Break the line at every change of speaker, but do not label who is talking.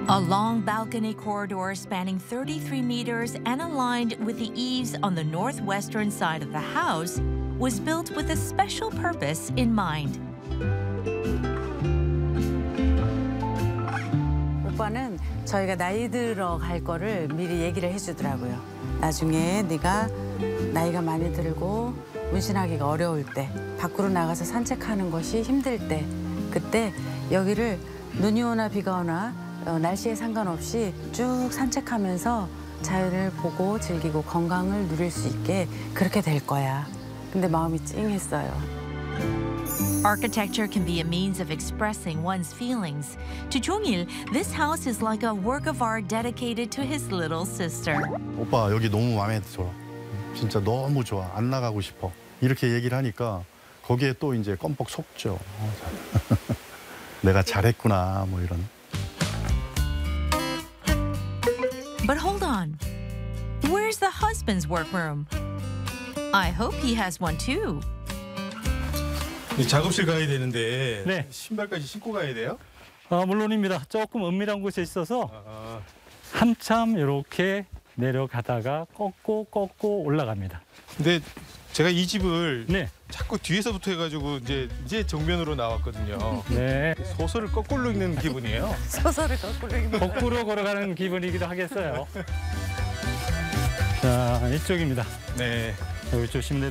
A long balcony corridor spanning 33 meters and aligned with the eaves on the northwestern side of the house was built with a special purpose in mind.
오빠는 저희가 나이 들어갈 거를 미리 얘기를 해주더라고요. 나중에 네가 나이가 많이 들고 문신하기가 어려울 때, 밖으로 나가서 산책하는 것이 힘들 때, 그때 여기를 눈이 오나 비가 오나 날씨에 상관없이 쭉 산책하면서 자연을 보고 즐기고 건강을 누릴 수 있게 그렇게 될 거야. 근데 마음이 찡했어요.
Architecture can be a means of expressing one's feelings. To 종일, this house is like a work of art dedicated to his little sister.
오빠 여기 너무 마음에 들어. 진짜 너무 좋아. 안 나가고 싶어. 이렇게 얘기를 하니까 거기에 또 이제 껌뻑 속죠. 내가 잘했구나 뭐 이런.
But hold on. Where's the husband's workroom? I hope he has one too.
작업실 가야 되는데
네.
신발까지 신고 가야 돼요?
물론입니다. 조금 은밀한 곳에 있어서 한참 이렇게 내려가다가 꺾고 올라갑니다.
근데 제가 이 집을
네.
자꾸 뒤에서부터 해가지고 이제 정면으로 나왔거든요.
네.
소설을 거꾸로 읽는 기분이에요.
소설을 거꾸로 읽는
거꾸로 걸어가는 기분이기도 하겠어요. 자, 이쪽입니다.
네.
여기 조심